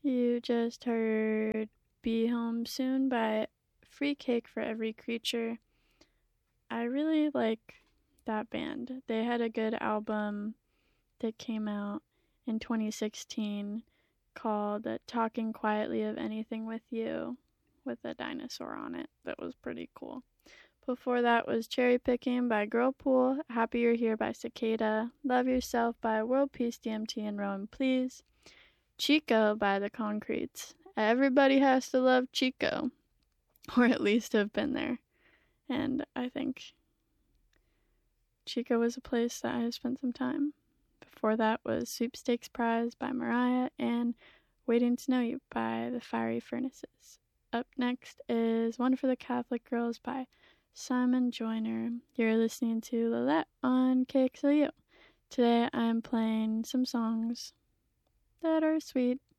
You just heard Be Home Soon by Free Cake for Every Creature. I really like that band. They had a good album that came out in 2016 called Talking Quietly of Anything with You with a dinosaur on it. That was pretty cool. Before that was Cherry Picking by Girlpool, Happy You're Here by Cicada, Love Yourself by World Peace DMT and Rowan Please, Chico by The Concretes. Everybody has to love Chico, or at least have been there. And I think Chico was a place that I have spent some time. Before that was Sweepstakes Prize by Mariah and Waiting to Know You by The Fiery Furnaces. Up next is One for the Catholic Girls by Simon Joyner. You're listening to Lillette on KXLU. Today I'm playing some songs that are sweet